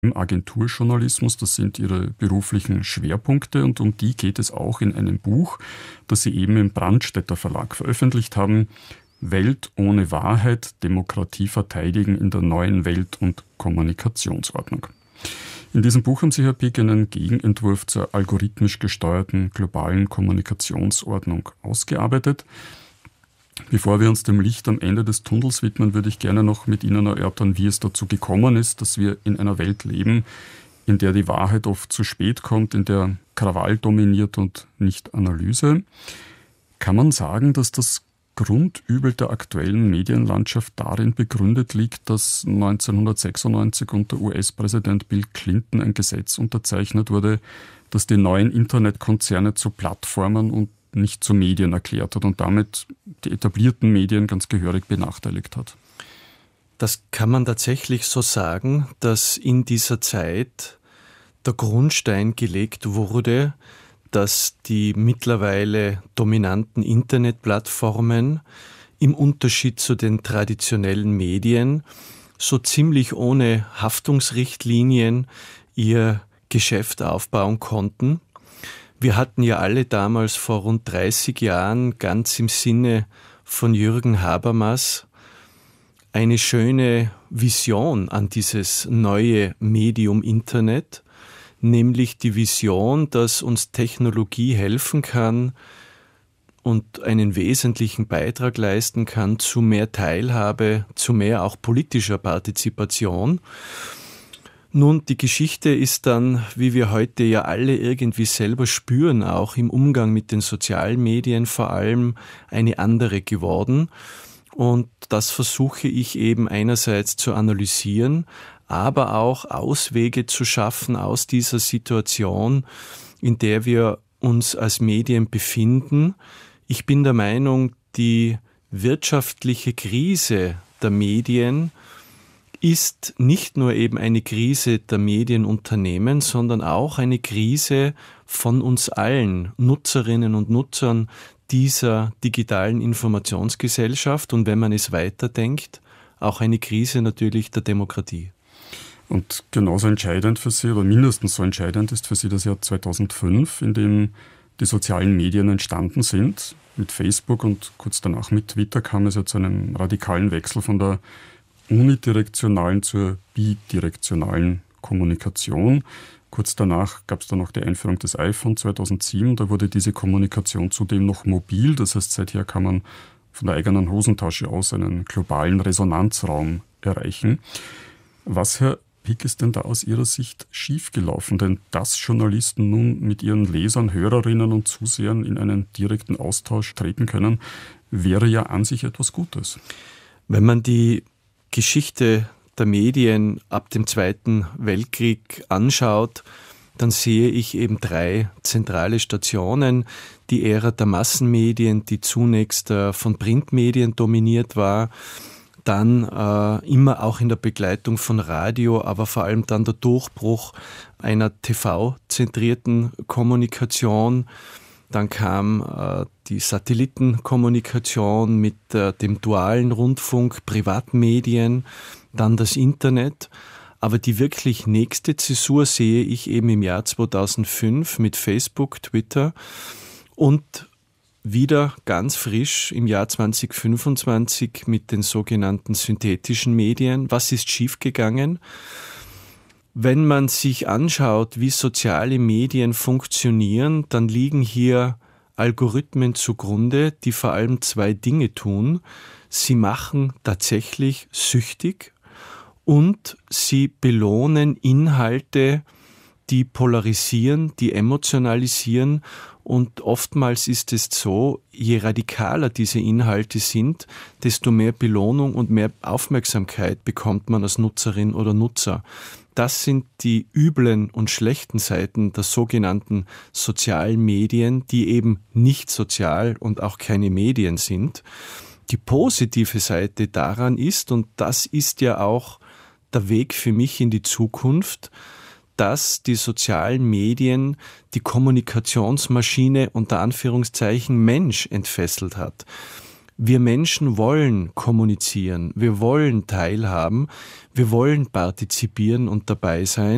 im Agenturjournalismus. Das sind ihre beruflichen Schwerpunkte und um die geht es auch in einem Buch, das sie eben im Brandstätter Verlag veröffentlicht haben. Welt ohne Wahrheit, Demokratie verteidigen in der neuen Welt- und Kommunikationsordnung. In diesem Buch haben Sie, Herr Pieck, einen Gegenentwurf zur algorithmisch gesteuerten globalen Kommunikationsordnung ausgearbeitet. Bevor wir uns dem Licht am Ende des Tunnels widmen, würde ich gerne noch mit Ihnen erörtern, wie es dazu gekommen ist, dass wir in einer Welt leben, in der die Wahrheit oft zu spät kommt, in der Krawall dominiert und nicht Analyse. Kann man sagen, dass das Grundübel der aktuellen Medienlandschaft darin begründet liegt, dass 1996 unter US-Präsident Bill Clinton ein Gesetz unterzeichnet wurde, das die neuen Internetkonzerne zu Plattformen und nicht zu Medien erklärt hat und damit die etablierten Medien ganz gehörig benachteiligt hat? Das kann man tatsächlich so sagen, dass in dieser Zeit der Grundstein gelegt wurde, dass die mittlerweile dominanten Internetplattformen im Unterschied zu den traditionellen Medien so ziemlich ohne Haftungsrichtlinien ihr Geschäft aufbauen konnten. Wir hatten ja alle damals vor rund 30 Jahren ganz im Sinne von Jürgen Habermas eine schöne Vision an dieses neue Medium Internet, nämlich die Vision, dass uns Technologie helfen kann und einen wesentlichen Beitrag leisten kann zu mehr Teilhabe, zu mehr auch politischer Partizipation. Nun, die Geschichte ist dann, wie wir heute ja alle irgendwie selber spüren, auch im Umgang mit den sozialen Medien vor allem eine andere geworden. Und das versuche ich eben einerseits zu analysieren, aber auch Auswege zu schaffen aus dieser Situation, in der wir uns als Medien befinden. Ich bin der Meinung, die wirtschaftliche Krise der Medien ist nicht nur eben eine Krise der Medienunternehmen, sondern auch eine Krise von uns allen Nutzerinnen und Nutzern dieser digitalen Informationsgesellschaft und wenn man es weiterdenkt, auch eine Krise natürlich der Demokratie. Und genauso entscheidend für Sie, oder mindestens so entscheidend ist für Sie das Jahr 2005, in dem die sozialen Medien entstanden sind. Mit Facebook und kurz danach mit Twitter kam es ja zu einem radikalen Wechsel von der unidirektionalen zur bidirektionalen Kommunikation. Kurz danach gab es dann noch die Einführung des iPhone 2007. Da wurde diese Kommunikation zudem noch mobil. Das heißt, seither kann man von der eigenen Hosentasche aus einen globalen Resonanzraum erreichen. Was, Herr Pieck, ist denn da aus Ihrer Sicht schiefgelaufen? Denn dass Journalisten nun mit ihren Lesern, Hörerinnen und Zusehern in einen direkten Austausch treten können, wäre ja an sich etwas Gutes. Wenn man die Geschichte der Medien ab dem Zweiten Weltkrieg anschaut, dann sehe ich eben 3 zentrale Stationen. Die Ära der Massenmedien, die zunächst von Printmedien dominiert war, dann immer auch in der Begleitung von Radio, aber vor allem dann der Durchbruch einer TV-zentrierten Kommunikation. Dann kam die Satellitenkommunikation mit dem dualen Rundfunk, Privatmedien, dann das Internet. Aber die wirklich nächste Zäsur sehe ich eben im Jahr 2005 mit Facebook, Twitter und wieder ganz frisch im Jahr 2025 mit den sogenannten synthetischen Medien. Was ist schiefgegangen? Wenn man sich anschaut, wie soziale Medien funktionieren, dann liegen hier Algorithmen zugrunde, die vor allem 2 Dinge tun. Sie machen tatsächlich süchtig und sie belohnen Inhalte, die polarisieren, die emotionalisieren. Und oftmals ist es so, je radikaler diese Inhalte sind, desto mehr Belohnung und mehr Aufmerksamkeit bekommt man als Nutzerin oder Nutzer. Das sind die üblen und schlechten Seiten der sogenannten sozialen Medien, die eben nicht sozial und auch keine Medien sind. Die positive Seite daran ist, und das ist ja auch der Weg für mich in die Zukunft, dass die sozialen Medien die Kommunikationsmaschine unter Anführungszeichen Mensch entfesselt hat. Wir Menschen wollen kommunizieren, wir wollen teilhaben, wir wollen partizipieren und dabei sein.